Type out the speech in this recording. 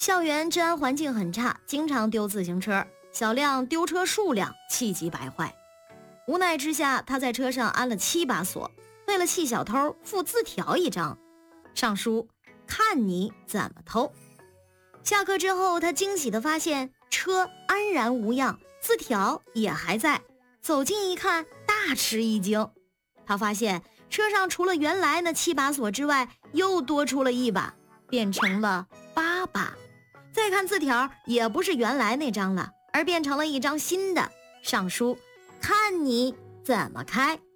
校园治安环境很差，经常丢自行车，小亮丢车数量气急败坏。无奈之下，他在车上安了7把锁，为了气小偷，附字条一张，上书看你怎么偷。下课之后，他惊喜地发现车安然无恙，字条也还在。走近一看，大吃一惊，他发现车上除了原来那7把锁之外，又多出了1把，变成了8把。再看字条，也不是原来那张了，而变成了一张新的，上书看你怎么开。